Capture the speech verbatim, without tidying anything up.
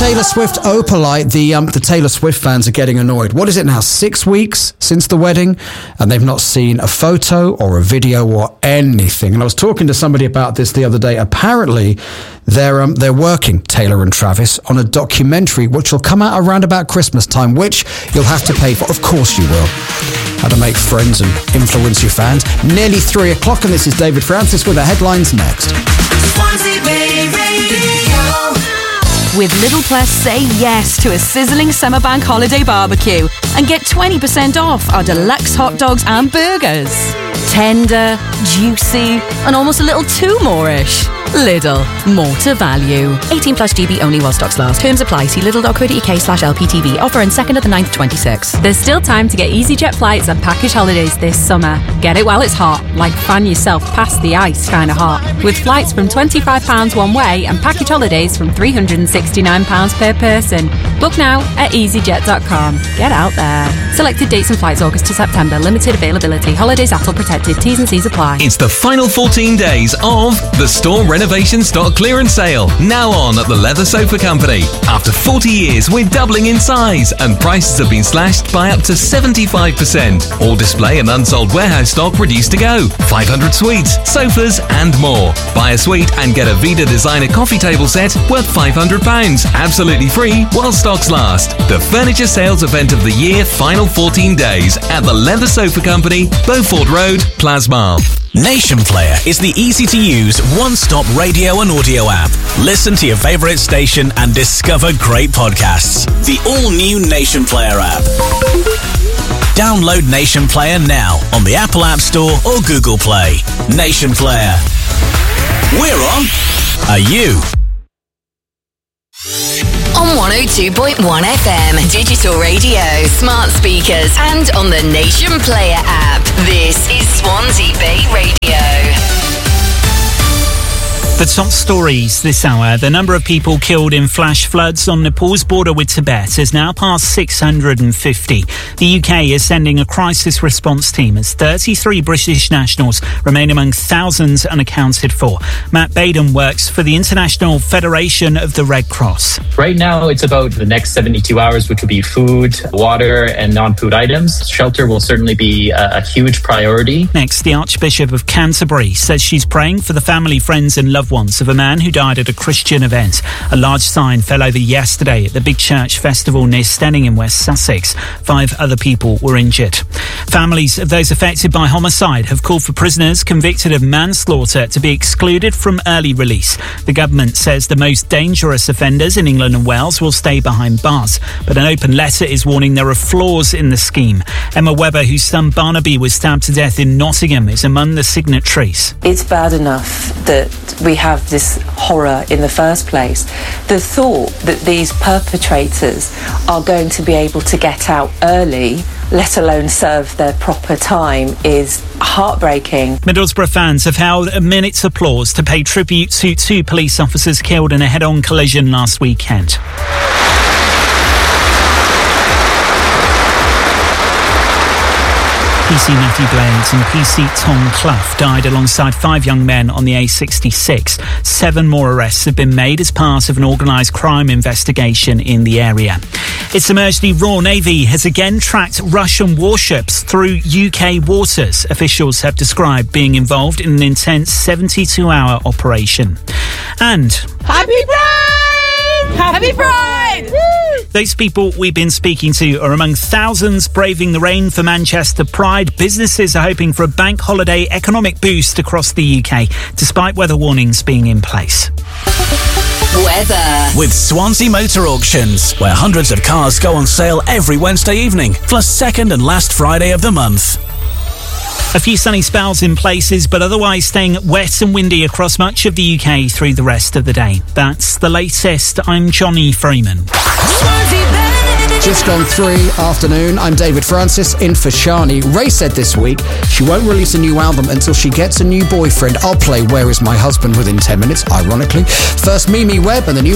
Taylor Swift Opalite, the um, the Taylor Swift fans are getting annoyed. What is it now? Six weeks since the wedding, and they've not seen a photo or a video or anything. And I was talking to somebody about this the other day. Apparently, they're um, they're working, Taylor and Travis, on a documentary which will come out around about Christmas time, which you'll have to pay for. Of course you will. How to make friends and influence your fans. Nearly three o'clock, and this is David Francis with the headlines next. Swansea Bay Radio. With Little Plus, say yes to a sizzling summer bank holiday barbecue and get twenty percent off our deluxe hot dogs and burgers. Tender, juicy, and almost a little too more-ish. Lidl, more to value. eighteen plus G B only while stocks last. Terms apply. See lidl.co.uk slash LPTV. Offer in second of the ninth, twenty-six. There's still time to get EasyJet flights and package holidays this summer. Get it while it's hot, like fan yourself past the ice kind of hot. With flights from twenty-five pounds one way and package holidays from three hundred sixty-nine pounds per person. Book now at easyjet dot com. Get out there. Selected dates and flights August to September. Limited availability. Holidays A T L protected. T's and C's apply. It's the final fourteen days of the Store Renovation Stock Clearance Sale. Now on at the Leather Sofa Company. After forty years, we're doubling in size and prices have been slashed by up to seventy-five percent. All display and unsold warehouse stock reduced to go. five hundred suites, sofas and more. Buy a suite and get a Vida Designer coffee table set worth five hundred pounds. Absolutely free while stocks last. The furniture sales event of the year, final fourteen days at the Leather Sofa Company, Beaufort Road, Plasmar. Nation Player is the easy-to-use, one-stop radio and audio app. Listen to your favourite station and discover great podcasts. The all-new Nation Player app. Download Nation Player now on the Apple App Store or Google Play. Nation Player. We're on. Are you? On one oh two point one F M, digital radio, smart speakers, and on the Nation Player app. This is Swansea Bay Radio. The top stories this hour. The number of people killed in flash floods on Nepal's border with Tibet has now passed six hundred fifty. The U K is sending a crisis response team as thirty-three British nationals remain among thousands unaccounted for. Matt Baden works for the International Federation of the Red Cross. Right now, it's about the next seventy-two hours, which will be food, water, and non-food items. Shelter will certainly be a, a huge priority. Next, the Archbishop of Canterbury says she's praying for the family, friends and loved ones of a man who died at a Christian event. A large sign fell over yesterday at the Big Church Festival near Stenning in West Sussex. Five other people were injured. Families of those affected by homicide have called for prisoners convicted of manslaughter to be excluded from early release. The government says the most dangerous offenders in England and Wales will stay behind bars, but an open letter is warning there are flaws in the scheme. Emma Webber, whose son Barnaby was stabbed to death in Nottingham, is among the signatories. It's bad enough that we have this horror in the first place. The thought that these perpetrators are going to be able to get out early, let alone serve their proper time, is heartbreaking. Middlesbrough fans have held a minute's applause to pay tribute to two police officers killed in a head-on collision last weekend. P C Matthew Blades and P C Tom Clough died alongside five young men on the A sixty-six. Seven more arrests have been made as part of an organised crime investigation in the area. Its submerged Royal Navy has again tracked Russian warships through U K waters. Officials have described being involved in an intense seventy-two hour operation. And Happy Pride! Happy Pride! Woo! Those people we've been speaking to are among thousands braving the rain for Manchester Pride. Businesses are hoping for a bank holiday economic boost across the U K, despite weather warnings being in place. Weather. With Swansea Motor Auctions, where hundreds of cars go on sale every Wednesday evening, plus second and last Friday of the month. A few sunny spells in places, but otherwise staying wet and windy across much of the U K through the rest of the day. That's the latest. I'm Johnny Freeman. Just gone three afternoon. I'm David Francis, in for Shani. Ray said this week she won't release a new album until she gets a new boyfriend. I'll play Where Is My Husband within ten minutes, ironically. First, Mimi Webb and the new